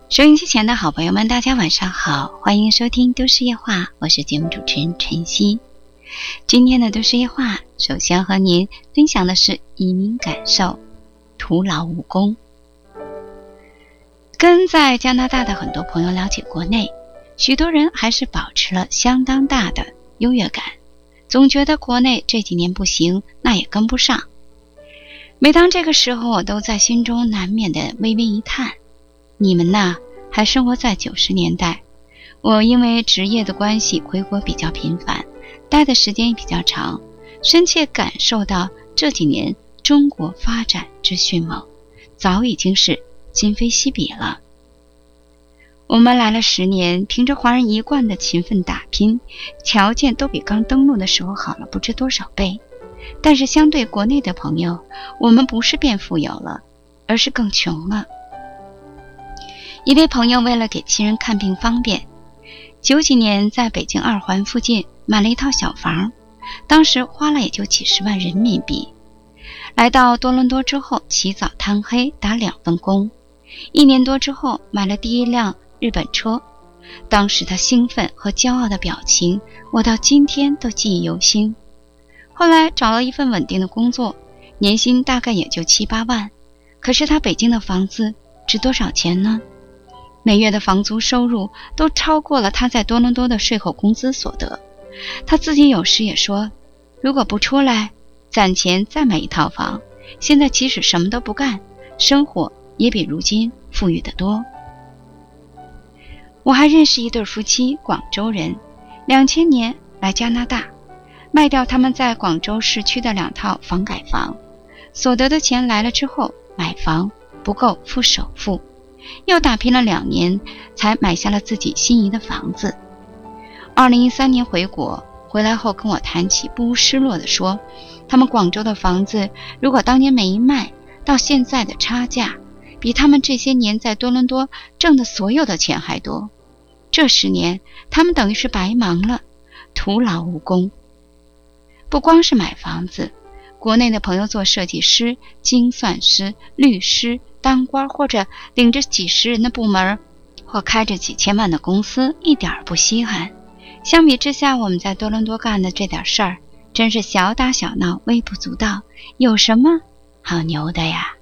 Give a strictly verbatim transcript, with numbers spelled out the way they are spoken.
收音机前的好朋友们，大家晚上好，欢迎收听都市夜话，我是节目主持人晨曦。今天的都市夜话，首先和您分享的是移民感受，徒劳无功。跟在加拿大的很多朋友了解国内，许多人还是保持了相当大的优越感，总觉得国内这几年不行，那也跟不上。每当这个时候，我都在心中难免的微微一叹，你们呐，还生活在九十年代。我因为职业的关系回国比较频繁，待的时间也比较长，深切感受到这几年中国发展之迅猛，早已经是今非昔比了。我们来了十年，凭着华人一贯的勤奋打拼，条件都比刚登陆的时候好了不知多少倍。但是相对国内的朋友，我们不是变富有了，而是更穷了。一位朋友为了给亲人看病方便，九几年在北京二环附近买了一套小房，当时花了也就几十万人民币。来到多伦多之后，起早贪黑打两份工，一年多之后买了第一辆日本车。当时他兴奋和骄傲的表情，我到今天都记忆犹新。后来找了一份稳定的工作，年薪大概也就七八万，可是他北京的房子值多少钱呢？每月的房租收入都超过了他在多伦多的税后工资所得。他自己有时也说，如果不出来攒钱再买一套房，现在即使什么都不干，生活也比如今富裕得多。我还认识一对夫妻，广州人，两千年来加拿大，卖掉他们在广州市区的两套房改房，所得的钱来了之后买房，不够付首付，又打拼了两年才买下了自己心仪的房子。二零一三年回国，回来后跟我谈起，不无失落地说，他们广州的房子如果当年没卖，到现在的差价比他们这些年在多伦多挣的所有的钱还多。这十年他们等于是白忙了，徒劳无功。不光是买房子，国内的朋友做设计师、精算师、律师、当官，或者领着几十人的部门，或开着几千万的公司，一点儿不稀罕。相比之下，我们在多伦多干的这点事儿，真是小打小闹，微不足道，有什么好牛的呀？